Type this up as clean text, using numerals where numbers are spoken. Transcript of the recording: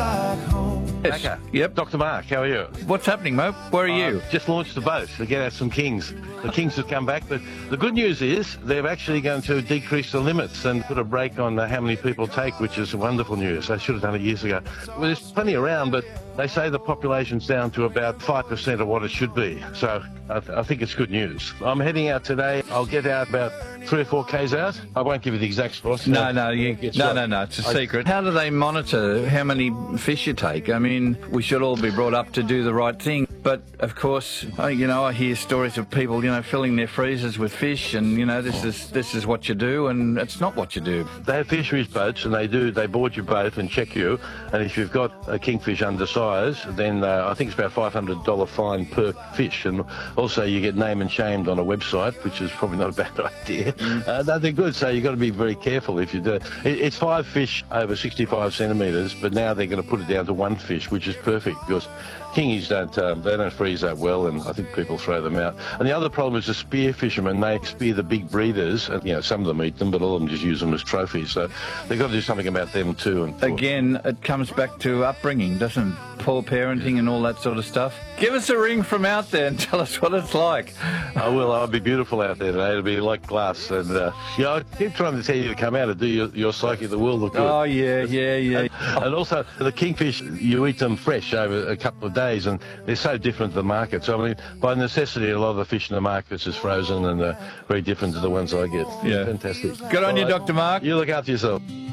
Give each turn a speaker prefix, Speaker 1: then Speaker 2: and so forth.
Speaker 1: like home.
Speaker 2: Yes. Yep.
Speaker 3: Dr. Mark, how are you?
Speaker 2: What's happening, Mo? Where are you?
Speaker 3: Just launched the boat to get out some kings. The kings have come back, but the good news is they're actually going to decrease the limits and put a brake on how many people take, which is wonderful news. They should have done it years ago. Well, there's plenty around, but they say the population's down to about 5% of what it should be. So I think it's good news. I'm heading out today. I'll get out about 3 or 4 Ks out. I won't give you the exact spots.
Speaker 2: No, it's a secret. How do they monitor how many fish you take? I mean, we should all be brought up to do the right thing. But, of course, I hear stories of people, filling their freezers with fish and, this is what you do, and it's not what you do.
Speaker 3: They have fisheries boats, and they board your boat and check you. And if you've got a kingfish undersized, then I think it's about $500 fine per fish. And also you get name and shamed on a website, which is probably not a bad idea. They're good, so you've got to be very careful if you do. It's 5 fish over 65 centimetres, but now they're going to put it down to 1 fish, which is perfect because kingies don't freeze that well, and I think people throw them out. And the other problem is the spear fishermen. They spear the big breeders, and some of them eat them, but all of them just use them as trophies. So they've got to do something about them too.
Speaker 2: Again, it comes back to upbringing, doesn't it? Poor parenting and all that sort of stuff. Give us a ring from out there and tell us what it's like.
Speaker 3: I will. I'll be beautiful out there today. It'll be like glass. And I keep trying to tell you to come out and do your Psyche of the World look good.
Speaker 2: Oh, yeah.
Speaker 3: And also, the kingfish, you eat them fresh over a couple of days, and they're so different to the market. So, I mean, by necessity, a lot of the fish in the markets is frozen and very different to the ones I get.
Speaker 2: Yeah.
Speaker 3: Fantastic.
Speaker 2: Good on you, Dr. Mark.
Speaker 3: You look after yourself.